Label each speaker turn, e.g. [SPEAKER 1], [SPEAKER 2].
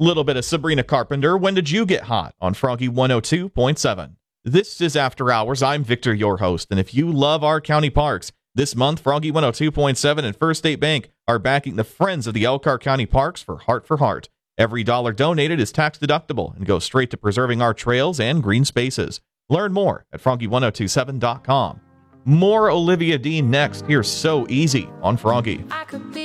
[SPEAKER 1] Little bit of Sabrina Carpenter. When did you get hot? On Froggy 102.7. This is After Hours. I'm Victor, your host. And if you love our county parks, this month, Froggy 102.7 and First State Bank are backing the Friends of the Elkhart County Parks for Heart for Heart. Every dollar donated is tax deductible and goes straight to preserving our trails and green spaces. Learn more at froggy1027.com. More Olivia Dean next. Here's So Easy on Froggy.